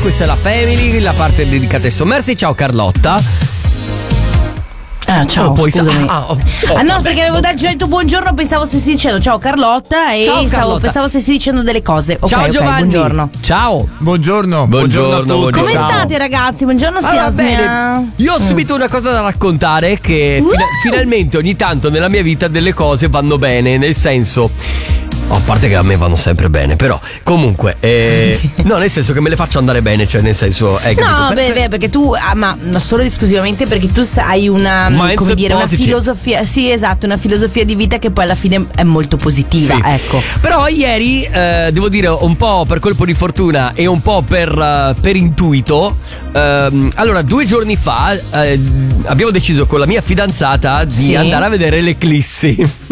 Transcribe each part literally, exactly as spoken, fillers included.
questa è la Family, la parte dedicata ai sommersi. Ciao Carlotta. Ah, ciao, oh, poi scusami. Sa- ah, oh, ah no, perché avevo già detto buongiorno, pensavo stessi dicendo ciao Carlotta e ciao, stavo, Carlotta. pensavo stessi dicendo delle cose. Okay, ciao okay, Giovanni. Buongiorno. Ciao. Buongiorno. Buongiorno, buongiorno a tutti. buongiorno. Come ciao. state ragazzi? Buongiorno Allora, Siasmia. bene. Io ho subito una cosa da raccontare, che Uh! fina- finalmente ogni tanto nella mia vita delle cose vanno bene, nel senso... Oh, a parte che a me vanno sempre bene, però comunque eh, Sì. no, nel senso che me le faccio andare bene, cioè nel senso eh, No, capito? beh, Per- beh, perché tu, ah, ma ma solo ed esclusivamente perché tu hai una, Mindset come dire, una positive. filosofia, sì, esatto, una filosofia di vita che poi alla fine è molto positiva, Sì. ecco. Però ieri, eh, devo dire, un po' per colpo di fortuna e un po' per, eh, per intuito, ehm, allora due giorni fa eh, abbiamo deciso con la mia fidanzata di Sì. andare a vedere l'eclissi.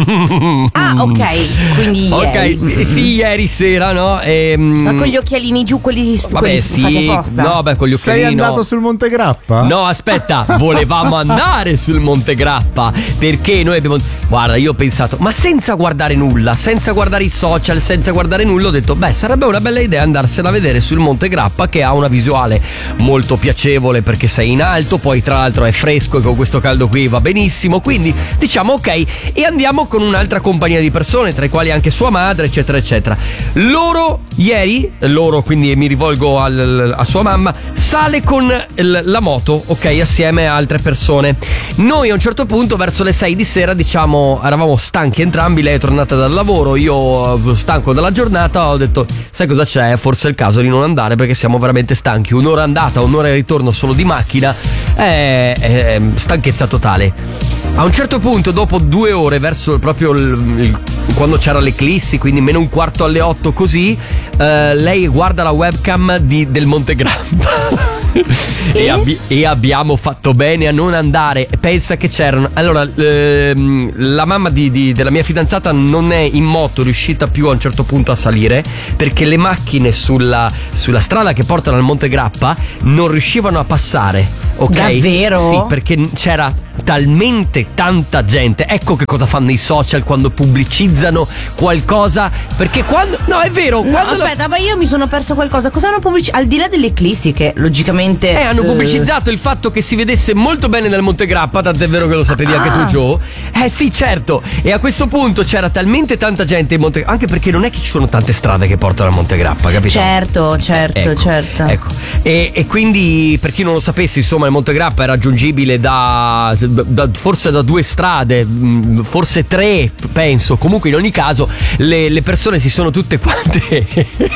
Ah, ok, quindi Ok, ieri. eh, sì, ieri sera, no? Ehm, Ma con gli occhialini giù, quelli, Vabbè, quelli sì, fatti apposta? no, beh, con gli occhialini. Sei andato no. sul Monte Grappa? No, aspetta, volevamo andare sul Monte Grappa perché noi abbiamo. Guarda, io ho pensato, ma senza guardare nulla, senza guardare i social, senza guardare nulla, ho detto, beh, sarebbe una bella idea andarsela a vedere sul Monte Grappa, che ha una visuale molto piacevole perché sei in alto, poi tra l'altro è fresco e con questo caldo qui va benissimo. Quindi diciamo ok, e andiamo con un'altra compagnia di persone, tra i quali anche sua madre, eccetera, eccetera. Loro ieri, loro quindi mi rivolgo al, a sua mamma, sale con il- la moto, ok, assieme a altre persone. Noi a un certo punto verso le sei di sera, diciamo, eravamo stanchi entrambi, lei è tornata dal lavoro, io eh, stanco dalla giornata, ho detto, sai cosa c'è? Forse è il caso di non andare perché siamo veramente stanchi. Un'ora andata, un'ora di ritorno solo di macchina, è, è stanchezza totale. A un certo punto, dopo due ore, verso proprio il, il- quando c'era l'eclissi, quindi meno un quarto alle otto così, eh, lei guarda la webcam di- del Monte Grappa. E, abbi- e abbiamo fatto bene a non andare. Pensa che c'erano. Allora, ehm, la mamma di, di- della mia fidanzata non è in moto riuscita più a un certo punto a salire perché le macchine sulla, sulla strada che portano al Monte Grappa non riuscivano a passare. Ok? Davvero? Sì, perché c'era talmente tanta gente. Ecco che cosa fanno i social quando pubblicizzano qualcosa. Perché quando. No, è vero. No, quando la- aspetta, ma io mi sono perso qualcosa. Cosa hanno pubblicizzato? Al di là dell'eclissi, che logicamente. Eh, hanno eh, pubblicizzato il fatto che si vedesse molto bene nel Monte Grappa, tant'è vero che lo sapevi Ah. anche tu, Joe. Eh sì, certo. E a questo punto c'era talmente tanta gente in Monte Grappa, anche perché non è che ci sono tante strade che portano al Monte Grappa, capito? Certo, certo, Ecco, certo. Ecco. E, e quindi, per chi non lo sapesse, insomma, il Monte Grappa è raggiungibile da, da- forse da due strade, mh, forse tre, penso. Comunque, in ogni caso, le, le persone si sono tutte quante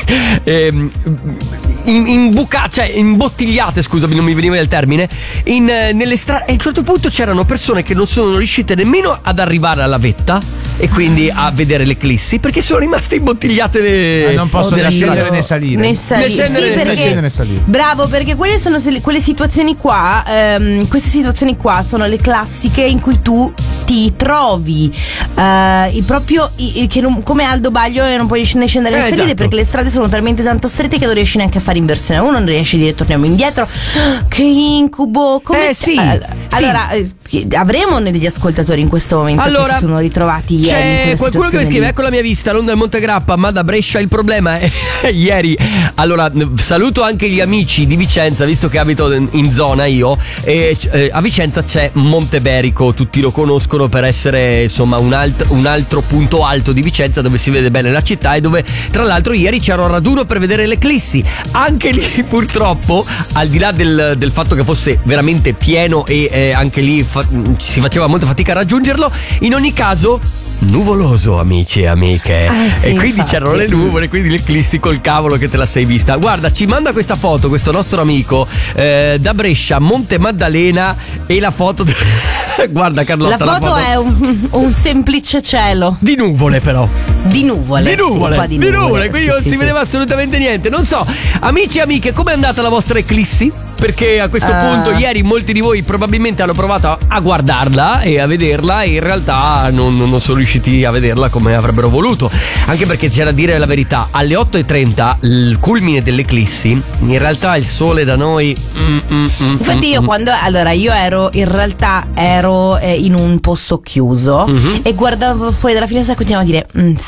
ehm, in, imbuca- cioè imbottigliate, scusami, non mi veniva il termine, in, eh, nelle strade. E a un certo punto c'erano persone che non sono riuscite nemmeno ad arrivare alla vetta e quindi a vedere l'eclissi perché sono rimaste imbottigliate le, Eh, non posso nella né strada. scendere né salire. Ne sali- Ne scendere, sì, ne perché scendere, ne salire. bravo, perché quelle sono se- quelle situazioni qua, ehm, queste situazioni qua sono le classiche in cui tu ti trovi eh, i proprio i- i- che non- come Aldo Baglio e non puoi né scendere né Eh, salire esatto. perché le strade sono talmente tanto strette che non riesci neanche a fare inversione. Uno non riesce a dire torniamo indietro. Che incubo! Come Eh, sì, All- sì. Allora, eh, avremo noi degli ascoltatori in questo momento Allora, che si sono ritrovati ieri in c'è quella qualcuno che mi situazione scrive: lì. ecco la mia vista, l'onda del Monte Grappa, ma da Brescia il problema è ieri. Allora, saluto anche gli amici di Vicenza, visto che abito in in zona io. E eh, a Vicenza c'è Monteberico, tutti lo conoscono per essere insomma un, alt- un altro punto alto di Vicenza dove si vede bene la città e dove tra l'altro ieri c'era un raduno per vedere l'eclissi. Anche lì purtroppo, al di là del, del fatto che fosse veramente pieno e eh, anche lì fa- si faceva molta fatica a raggiungerlo, in ogni caso nuvoloso, amici e amiche. Ah, sì, e quindi infatti. c'erano le nuvole, quindi l'eclissi col cavolo che te la sei vista. Guarda, ci manda questa foto questo nostro amico eh, da Brescia, Monte Maddalena, e la foto guarda Carlotta, La foto è un, un semplice cielo di nuvole però. di nuvole. Di nuvole, sì, un po' di di nuvole, quindi sì, non sì, si sì. vedeva assolutamente niente. Non so, amici e amiche, com'è andata la vostra eclissi? Perché a questo Ah. punto ieri molti di voi probabilmente hanno provato a, a guardarla e a vederla e in realtà non, non sono riusciti a vederla come avrebbero voluto. Anche perché c'è da dire la verità, alle otto e trenta, il culmine dell'eclissi, in realtà il sole da noi mm, mm, mm, Infatti mm, io mm. quando allora io ero in realtà ero eh, in un posto chiuso Mhm. e guardavo fuori dalla finestra e continuavo a dire "Mm,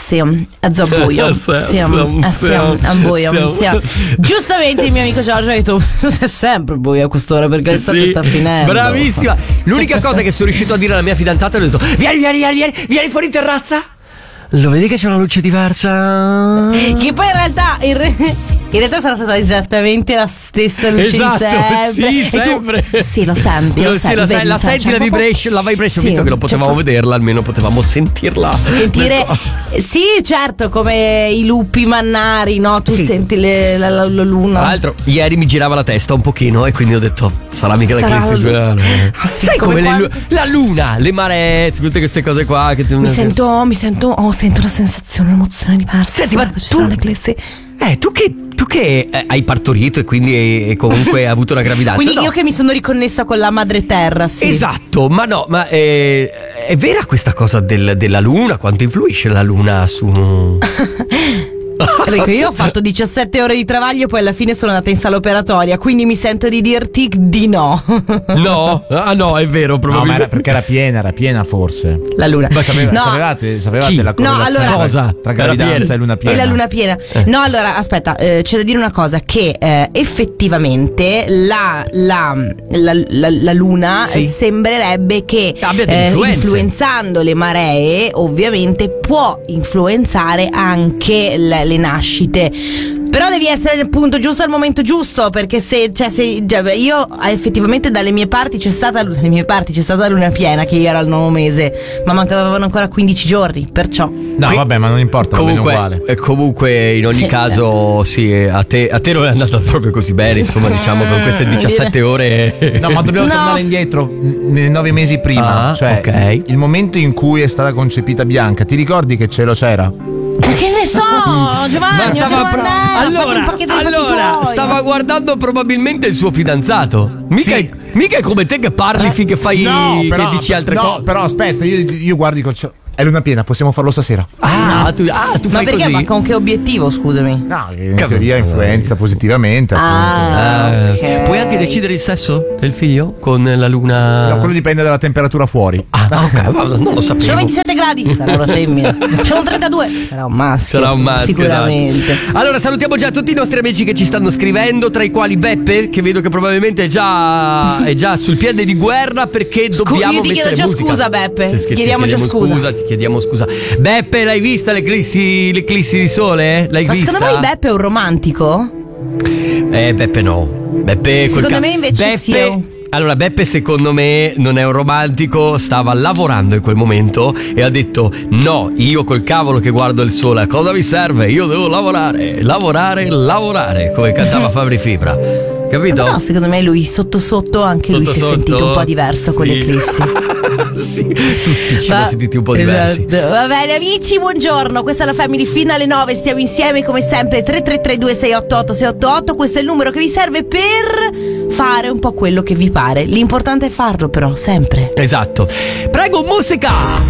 sì, è già buio. Sì, Sì, sì, è sì, è buio. sì. Sì. Giustamente il mio amico Giorgio ha detto: è sempre buio a quest'ora perché l'estate Sì, sta finendo. bravissima. L'unica cosa che sono riuscito a dire alla mia fidanzata, ho detto: vieni, vieni, vieni, vieni, vieni fuori in terrazza. Lo vedi che c'è una luce diversa? Che poi in realtà in, re- in realtà sarà stata esattamente la stessa luce Esatto, di sempre. sì, E tu- sempre. sì, lo senti, lo Sì, senti, la, vedi, la sai, senti c'è la proprio- vibration, la vibration, Sì, visto che non c'è potevamo proprio- vederla, almeno potevamo sentirla. Sentire, sì, certo, come i lupi mannari, no? Tu Sì. senti le- la, la- la luna. Tra l'altro, ieri mi girava la testa un pochino e quindi ho detto: sarà mica Sarà l'eclissi. la- Ah, sì, sai come come, le lu- quando- la luna, le maree, tutte queste cose qua che ti- Mi sento, mi sento, oh, sento una sensazione, un'emozione diversa. Senti, ma Sarà che ci tu- sarà un'eclissi. Eh, tu che, tu che eh, hai partorito e quindi hai, e comunque hai avuto una gravidanza. Quindi no. io che mi sono riconnessa con la madre terra, sì. Esatto, ma no, ma eh, è vera questa cosa del- della luna? Quanto influisce la luna su... Enrico, io ho fatto diciassette ore di travaglio, poi alla fine sono andata in sala operatoria, quindi mi sento di dirti di no. No? Ah no, è vero, No, ma probabilmente. era perché era piena, era piena forse. La luna. Ma sapeva- no. sapevate, sapevate Chi? la correlazione allora- tra- Cosa? tra Era gravidanza piena. e luna piena? E la luna piena. No, allora, aspetta, eh, c'è da dire una cosa: che eh, effettivamente la, la, la, la, la luna Sì. eh, sembrerebbe che Abbia delle eh, influenze. influenzando le maree, ovviamente può influenzare anche le, le nascite. Però devi essere nel punto giusto al momento giusto, perché se, cioè, se cioè, io effettivamente dalle mie parti c'è stata dalle mie parti c'è stata la luna piena, che io ero al nono mese, ma mancavano ancora quindici giorni, perciò. No, Qui- vabbè, ma non importa, va bene uguale. Comunque, eh, comunque in ogni Sì. caso sì, eh, a te, a te non è andata proprio così bene, insomma, diciamo con queste diciassette ore. No, ma dobbiamo No. tornare indietro n- nei nove mesi prima. Ah, cioè, ok. il momento in cui è stata concepita Bianca, ti ricordi che cielo c'era? Ma che ne so, Giovanni? Ma che stava pro- domanda è? Fatti un allora, pacchetto di fatti allora tuoi. stava guardando probabilmente il suo fidanzato. Mica, Sì. mica è come te che parli, fi- che fai No, però, che dici altre no, cose. però aspetta, io, io guardi col cielo. È luna piena, possiamo farlo stasera. Ah, tu, ah, tu Ma fai perché? così. Ma con che obiettivo, scusami? No, in Cavolo. teoria influenza positivamente. appunto. Ah, Eh, ok. Puoi anche decidere il sesso del figlio con la luna. No, quello dipende dalla temperatura fuori. Ah, ok, ma non lo sapevo. Sono ventisette gradi, sarà una femmina. Sono trentadue, sarà un maschio. Sarà un maschio, sicuramente. esatto. Allora salutiamo già tutti i nostri amici che ci stanno scrivendo, tra i quali Beppe, che vedo che probabilmente è già, è già sul piede di guerra perché Scu- dobbiamo io ti chiedo mettere già musica. scusa, Beppe. Sì, scherzi, Chiediamo ti già scusa. Ti chiediamo scusa. Beppe, l'hai vista l'eclissi, l'eclissi di sole? L'hai Ma vista? secondo voi Beppe è un romantico? Eh, Beppe no. Beppe Secondo quel ca- me invece Beppe, sì, è un- Allora, Beppe secondo me non è un romantico, stava lavorando in quel momento e ha detto: no, io col cavolo che guardo il sole, a cosa mi serve? Io devo lavorare, lavorare, lavorare, come cantava Fabri Fibra. Capito? No, secondo me lui sotto sotto anche lui Sotto si è sotto? sentito un po' diverso con Sì. l'eclissi. Sì, tutti ci siamo Va- sentiti un po' diversi. Esatto. Va bene amici, buongiorno. Questa è la Family fino alle nove. Stiamo insieme come sempre. Tre tre tre due sei otto otto sei otto otto. Questo è il numero che vi serve per fare un po' quello che vi pare. L'importante è farlo, però, sempre. Esatto. Prego, musica!